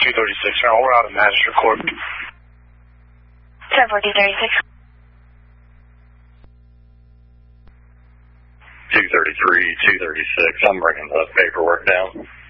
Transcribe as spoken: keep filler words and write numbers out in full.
two thirty-six, now we're out of Magistrate Court. ten four two thirty-six. two thirty-three, two thirty-six, I'm bringing the paperwork down.